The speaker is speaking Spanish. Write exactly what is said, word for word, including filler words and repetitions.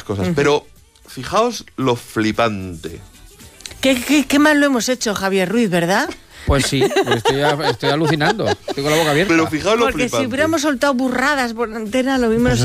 cosas. Uh-huh. Pero fijaos lo flipante. ¿Qué, qué, qué mal lo hemos hecho, Javier Ruiz, ¿verdad? Pues sí, pues estoy, estoy alucinando. Estoy con la boca abierta. Pero fijaos lo Porque flipante. si hubiéramos soltado burradas por antena, lo mismo...